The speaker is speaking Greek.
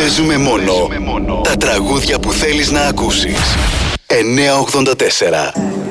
Παίζουμε μόνο τα τραγούδια που θέλεις να ακούσεις. 984